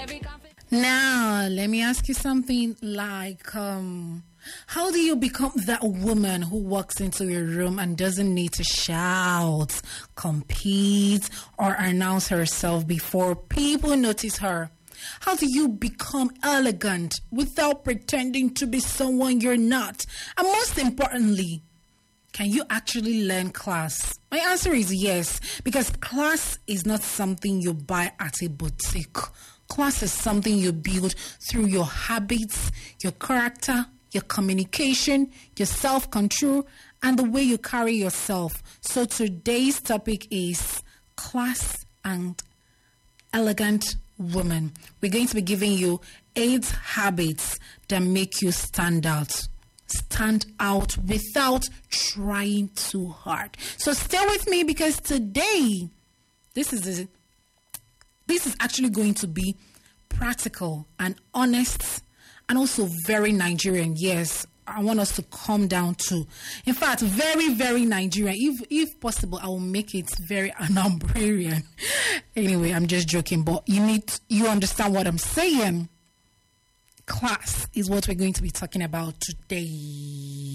Now, let me ask you something like, how do you become that woman who walks into a room and doesn't need to shout, compete, or announce herself before people notice her? How do you become elegant without pretending to be someone you're not? And most importantly, can you actually learn class? My answer is yes, because class is not something you buy at a boutique. Class is something you build through your habits, your character, your communication, your self-control, and the way you carry yourself. So today's topic is class and elegant woman. We're going to be giving you 8 habits that make you stand out. Stand out without trying too hard. So stay with me, because today, this is actually going to be practical and honest and also very Nigerian. Yes, I want us to calm down too. In fact, very, very Nigerian. If possible, I will make it very Anambarian. Anyway, I'm just joking, but you understand what I'm saying. Class is what we're going to be talking about today.